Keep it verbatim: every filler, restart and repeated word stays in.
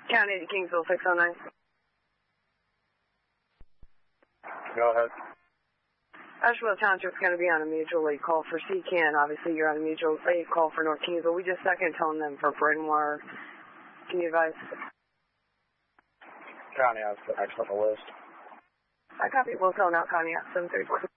County to Kingsville six oh nine. Go ahead. Asheville Township's going to be on a mutual aid call for C C A N. Obviously, you're on a mutual aid call for North Kingsville. We just second tone them for Bryn Mawr. Can you advise? County has the next on the list. I copy. We'll tell now County at seven thirty-four.